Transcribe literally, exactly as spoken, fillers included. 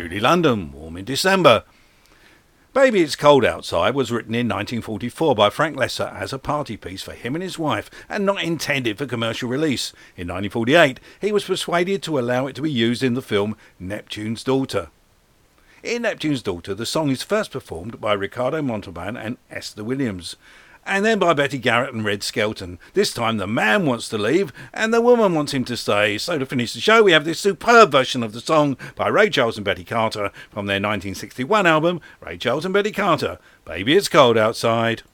Julie London, Warm in December. Baby It's Cold Outside was written in nineteen forty-four by Frank Loesser as a party piece for him and his wife and not intended for commercial release. In nineteen forty-eight, he was persuaded to allow it to be used in the film Neptune's Daughter. In Neptune's Daughter, the song is first performed by Ricardo Montalban and Esther Williams, and then by Betty Garrett and Red Skelton. This time the man wants to leave and the woman wants him to stay. So to finish the show, we have this superb version of the song by Ray Charles and Betty Carter from their nineteen sixty-one album, Ray Charles and Betty Carter, Baby It's Cold Outside.